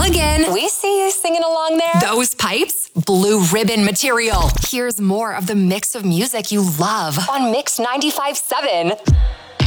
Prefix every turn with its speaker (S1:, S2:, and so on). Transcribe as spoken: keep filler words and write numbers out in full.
S1: Mulligan.
S2: We see you singing along there.
S1: Those pipes? Blue Ribbon material. Here's more of the mix of music you love
S2: on Mix ninety-five point seven.